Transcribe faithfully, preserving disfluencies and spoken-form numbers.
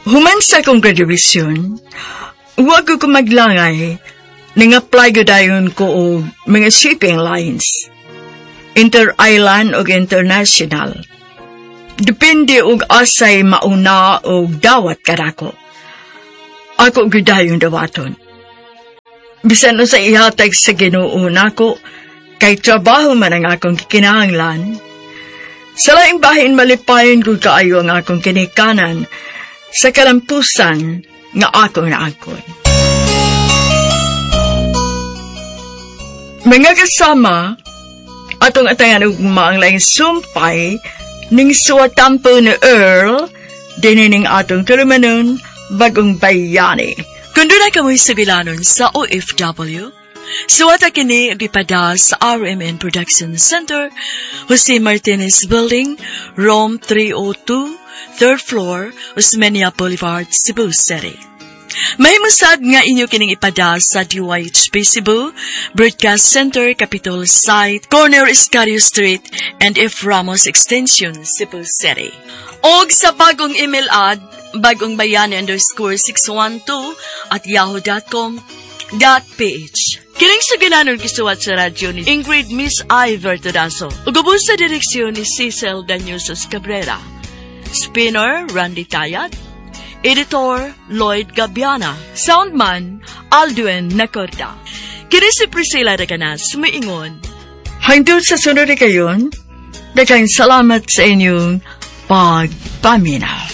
Human sa akong graduation, huwag ko maglangay, nang-apply ko dayon ko o mga shipping lines, inter-island o international. Depende og asay mauna o dawat kadako. Ako gudayon dawaton. Bisan no sa ihatag sa Ginoo nako, kay trabaho man ang akong kinahanglan. Sa laing bahin malipayon ko kaayo ang akong kinikanan sa kalampusan nga akong naakon. Mga kasama, atong atayan og maang laing sumpay ning suwatampo ni Earl, dinining atong tulumanon, bagong bayani. Kung doon ay kamoy sabilanon sa O F W, suwata kini gipada sa R M N Production Center, Jose Martinez Building, Rome three oh two, third floor, Osmeña Boulevard, Cebu City. Mahimusad nga inyo kining ipada sa D Y H P Cebu, Broadcast Center, Capitol Site, Corner Iscario Street, and F. Ramos Extension, Cebu City. Og sa bagong email ad, bagongbayani underscore six one two at yahoo dot com dot ph. Kining sa ginanon kisuwat sa radyo ni Ingrid Miss I. Vertodaso. Ugubos sa direksyon ni Cecil Daniusos Cabrera. Spinner, Randy Tayat. Editor, Lloyd Gabiana. Soundman, Aldwin Nacorda. Kini si Priscilla Raganas, muingon. Hangtod sa sunod kayon, daghang salamat sa inyong pagpaminaw.